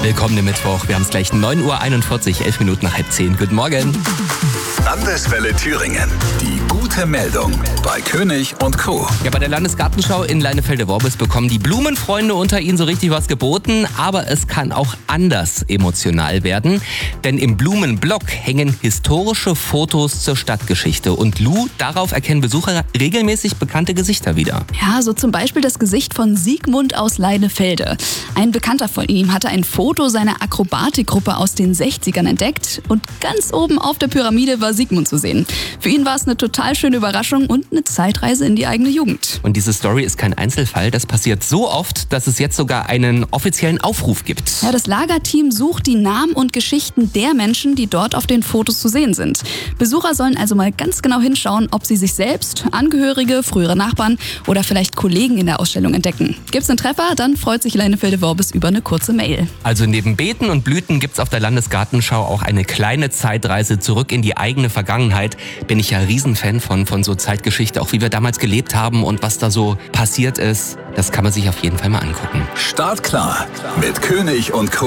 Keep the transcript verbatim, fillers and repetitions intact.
Willkommen im Mittwoch. Wir haben es gleich neun Uhr einundvierzig, elf Minuten nach halb zehn. Guten Morgen. Landeswelle Thüringen. Die gute Meldung bei König und Co. Ja, bei der Landesgartenschau in Leinefelde-Worbis bekommen die Blumenfreunde unter ihnen so richtig was geboten. Aber es kann auch anders emotional werden. Denn im Blumenblock hängen historische Fotos zur Stadtgeschichte. Und Lou, darauf erkennen Besucher regelmäßig bekannte Gesichter wieder. Ja, so zum Beispiel das Gesicht von Siegmund aus Leinefelde. Ein Bekannter von ihm hatte ein Foto seiner Akrobatikgruppe aus den sechzigern entdeckt. Und ganz oben auf der Pyramide war Siegmund zu sehen. Für ihn war es eine total schöne Überraschung und eine Zeitreise in die eigene Jugend. Und diese Story ist kein Einzelfall. Das passiert so oft, dass es jetzt sogar einen offiziellen Aufruf gibt. Ja, das Lagerteam sucht die Namen und Geschichten der Menschen, die dort auf den Fotos zu sehen sind. Besucher sollen also mal ganz genau hinschauen, ob sie sich selbst, Angehörige, frühere Nachbarn oder vielleicht Kollegen in der Ausstellung entdecken. Gibt's einen Treffer, dann freut sich Leinefelde-Worbis über eine kurze Mail. Also neben Beeten und Blüten gibt's auf der Landesgartenschau auch eine kleine Zeitreise zurück in die eigene Vergangenheit. Bin ich ja Riesenfan von, von so Zeitgeschichte, auch wie wir damals gelebt haben und was da so passiert ist. Das kann man sich auf jeden Fall mal angucken. Startklar mit König und Co.